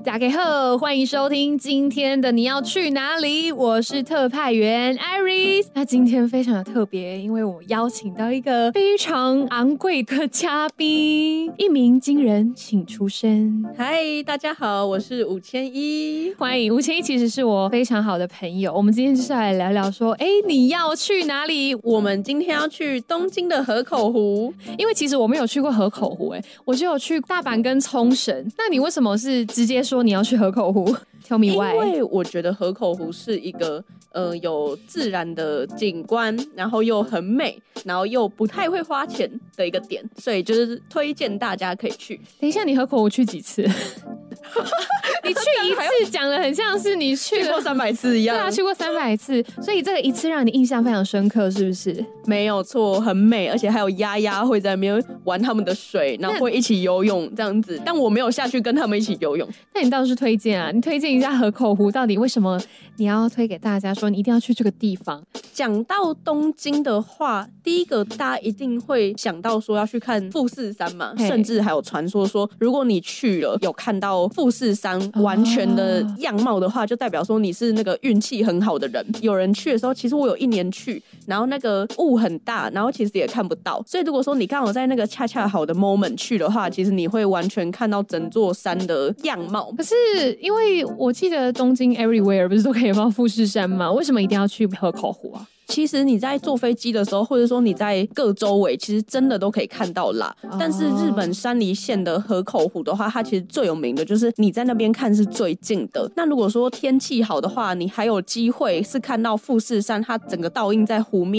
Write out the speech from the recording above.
大家好，欢迎收听今天的你要去哪里？我是特派员 Iris。那今天非常的特别，因为我邀请到一个非常昂贵的嘉宾，一鸣惊人，请出声。 嗨，大家好，我是5100。 欢迎5001，其实是我非常好的朋友。我们今天就是来聊聊说，你要去哪里？ 我们今天要去东京的河口湖， 因为其实我没有去过河口湖，我只有去大阪跟冲绳。那你为什么是直接说你要去河口湖？Tell me why。 因为我觉得河口湖是一个有自然的景观，然后又很美，然后又不太会花钱的一个点，所以就是推荐大家可以去。 等一下，你河口湖去几次？你去一次讲的很像是你去过300次一样。 对啊，去过300次，所以这个一次让你印象非常深刻，是不是？ 没有错，很美，而且还有鸭鸭会在那边玩他们的水，然后会一起游泳这样子。但我没有下去跟他们一起游泳。 那你倒是推荐啊，你推荐一下河口湖到底为什么你要推给大家说你一定要去这个地方？ 讲到东京的话，第一个大家一定会想到说要去看富士山嘛，甚至还有传说说，如果你去了有看到富士山完全的样貌的话，就代表说你是那个运气很好的人。有人去的时候，其实我有1年去，然后那个雾很大，然后其实也看不到，所以如果说你刚好在那个恰恰好的 moment 去的话，其实你会完全看到整座山的样貌。 可是因为我记得东京 everywhere 不是都可以到富士山吗？为什么一定要去河口湖啊？ 其实你在坐飞机的时候，或者说你在各周围，其实真的都可以看到啦。但是日本山梨县的河口湖的话，它其实最有名的就是你在那边看是最近的。那如果说天气好的话，你还有机会是看到富士山它整个倒映在湖面。